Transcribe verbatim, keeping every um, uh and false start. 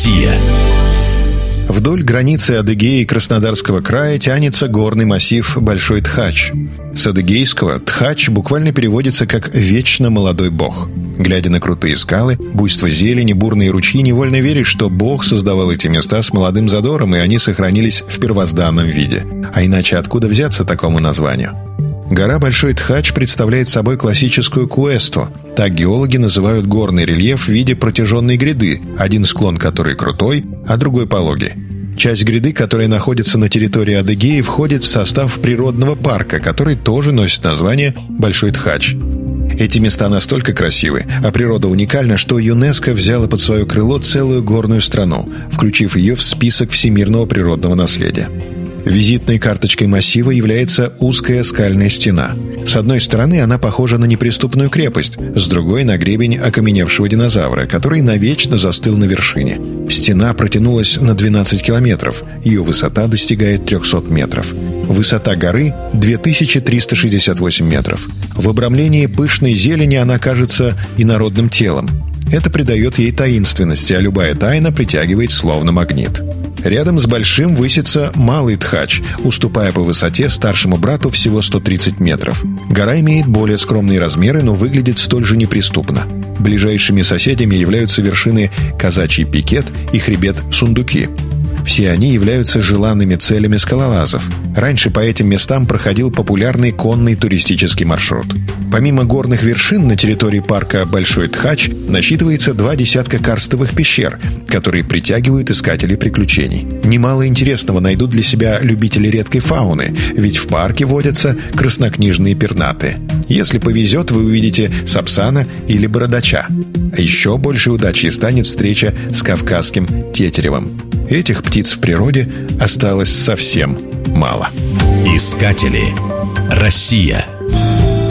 Россия. Вдоль границы Адыгеи и Краснодарского края тянется горный массив Большой Тхач. С адыгейского «Тхач» буквально переводится как «вечно молодой бог». Глядя на крутые скалы, буйство зелени, бурные ручьи, невольно веришь, что Бог создавал эти места с молодым задором, и они сохранились в первозданном виде. А иначе откуда взяться такому названию? Гора Большой Тхач представляет собой классическую куэсту. Так геологи называют горный рельеф в виде протяженной гряды, один склон которой крутой, а другой пологий. Часть гряды, которая находится на территории Адыгеи, входит в состав природного парка, который тоже носит название Большой Тхач. Эти места настолько красивы, а природа уникальна, что ЮНЕСКО взяла под свое крыло целую горную страну, включив ее в список всемирного природного наследия. Визитной карточкой массива является узкая скальная стена. С одной стороны она похожа на неприступную крепость, с другой — на гребень окаменевшего динозавра, который навечно застыл на вершине. Стена протянулась на двенадцать километров, ее высота достигает триста метров. Высота горы — две тысячи триста шестьдесят восемь метров. В обрамлении пышной зелени она кажется инородным телом. Это придает ей таинственности, а любая тайна притягивает словно магнит. Рядом с Большим высится Малый Тхач, уступая по высоте старшему брату всего сто тридцать метров. Гора имеет более скромные размеры, но выглядит столь же неприступно. Ближайшими соседями являются вершины Казачий Пикет и хребет Сундуки. Все они являются желанными целями скалолазов. Раньше по этим местам проходил популярный конный туристический маршрут. Помимо горных вершин, на территории парка Большой Тхач насчитывается два десятка карстовых пещер, которые притягивают искателей приключений. Немало интересного найдут для себя любители редкой фауны, ведь в парке водятся краснокнижные пернатые. Если повезет, вы увидите сапсана или бородача. А еще большей удачей станет встреча с кавказским тетеревом. Этих птиц в природе осталось совсем мало. Искатели. Россия.